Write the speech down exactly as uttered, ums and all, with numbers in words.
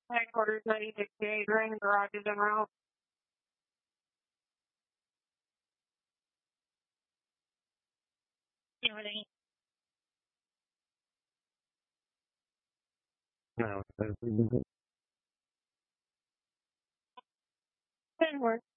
Headquarters ready to catering, garages en route. Everything. No. Didn't work.